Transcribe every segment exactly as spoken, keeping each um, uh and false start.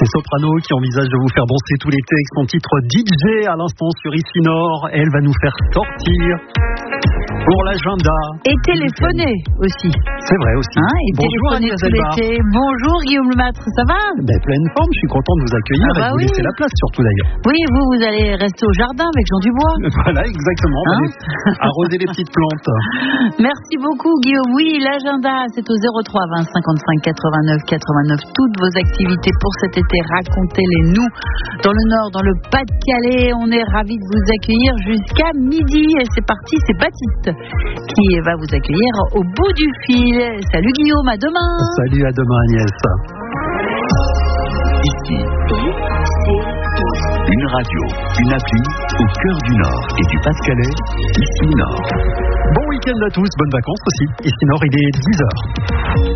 C'est Soprano qui envisage de vous faire danser tout l'été avec son titre D J à l'instant sur Ici Nord. Elle va nous faire sortir pour l'agenda. Et téléphoner aussi. C'est vrai aussi. Hein, et Bonjour téléphoner Agnès tout Delbar. l'été. Bonjour Guillaume Lemaitre, ça va? Ben, pleine forme, je suis content de vous accueillir Ah bah et de vous oui. laisser la place surtout d'ailleurs. Oui, vous, vous allez rester au jardin avec Jean Dubois. Voilà, exactement. Hein Allez, arroser les petites plantes. Merci beaucoup Guillaume. Oui, l'agenda, c'est au zéro trois vingt cinquante-cinq quatre-vingt-neuf quatre-vingt-neuf. Toutes vos activités pour cet été, racontez-les nous. Dans le Nord, dans le Pas-de-Calais, on est ravis de vous accueillir jusqu'à midi. Et c'est parti, c'est Baptiste qui va vous accueillir au bout du fil. Salut Guillaume, à demain. Salut, à demain Agnès. Ici, une radio, une appli au cœur du Nord et du Pas-de-Calais. Ici Nord. Bon week-end à tous, bonnes vacances aussi. Ici Nord, il est dix heures.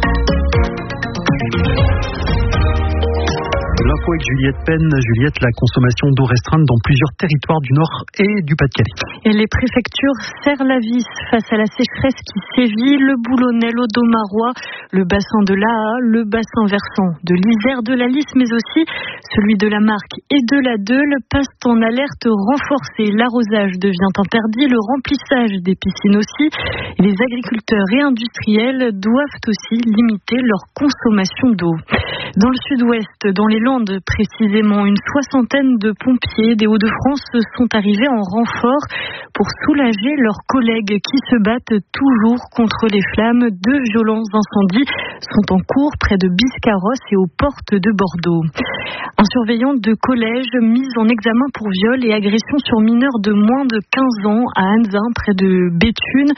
L'info avec Juliette Penn. Juliette, la consommation d'eau restreinte dans plusieurs territoires du Nord et du Pas-de-Calais. Et les préfectures serrent la vis face à la sécheresse qui sévit. Le Boulonnais, l'Audomarois, le bassin de l'A A, le bassin versant de l'Isère, de la Lys, mais aussi celui de la Marque et de la Deule passent en alerte renforcée. L'arrosage devient interdit, le remplissage des piscines aussi. Et les agriculteurs et industriels doivent aussi limiter leur consommation d'eau. Dans le sud-ouest, dans les Landes précisément, une soixantaine de pompiers des Hauts-de-France sont arrivés en renfort pour soulager leurs collègues qui se battent toujours contre les flammes. Deux violents incendies sont en cours près de Biscarrosse et aux portes de Bordeaux. Un surveillant de collège mis en examen pour viol et agression sur mineur de moins de quinze ans à Anzin près de Béthune.